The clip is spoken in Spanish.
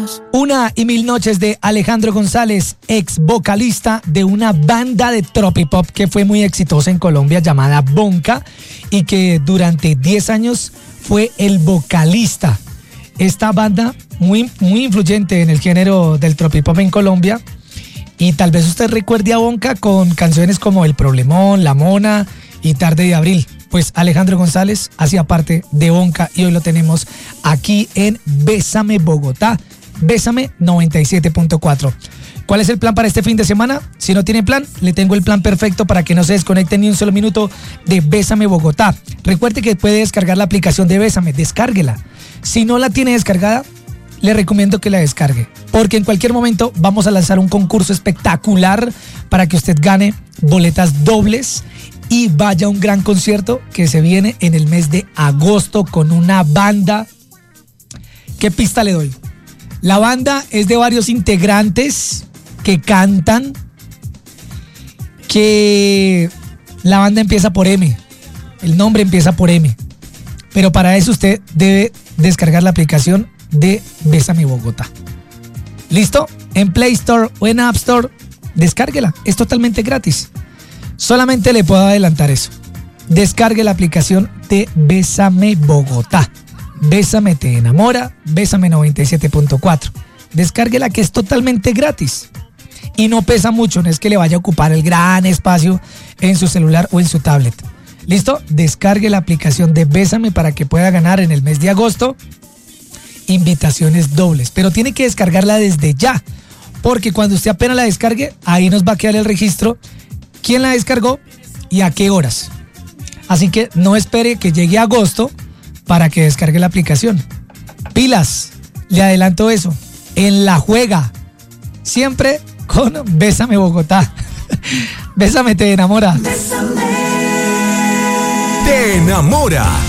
1:1000 noches de Alejandro González, ex vocalista de una banda de tropipop que fue muy exitosa en Colombia llamada Bonka y que durante 10 años fue el vocalista. Esta banda muy influyente en el género del tropipop en Colombia, y tal vez usted recuerde a Bonka con canciones como El Problemón, La Mona y Tarde de Abril. Pues Alejandro González hacía parte de Bonka y hoy lo tenemos aquí en Bésame Bogotá, Bésame 97.4. ¿Cuál es el plan para este fin de semana? Si no tiene plan, le tengo el plan perfecto para que no se desconecte ni un solo minuto de Bésame Bogotá. Recuerde que puede descargar la aplicación de Bésame, descárguela. Si no la tiene descargada, le recomiendo que la descargue, porque en cualquier momento vamos a lanzar un concurso espectacular para que usted gane boletas dobles y vaya a un gran concierto que se viene en el mes de agosto con una banda. ¿Qué pista le doy? La banda es de varios integrantes que cantan, que la banda empieza por M, el nombre empieza por M, pero para eso usted debe descargar la aplicación de Bésame Bogotá. ¿Listo? En Play Store o en App Store, descárguela, es totalmente gratis. Solamente le puedo adelantar eso. Descargue la aplicación de Bésame Bogotá. Bésame te enamora, Bésame 97.4. Descárguela, que es totalmente gratis. Y no pesa mucho, no es que le vaya a ocupar el gran espacio en su celular o en su tablet. ¿Listo? Descargue la aplicación de Bésame para que pueda ganar en el mes de agosto invitaciones dobles. Pero tiene que descargarla desde ya, porque cuando usted apenas la descargue, ahí nos va a quedar el registro quién la descargó y a qué horas. Así que no espere que llegue agosto para que descargue la aplicación. Pilas, le adelanto eso. En la juega, siempre con Bésame Bogotá. Bésame te enamora. Te enamora.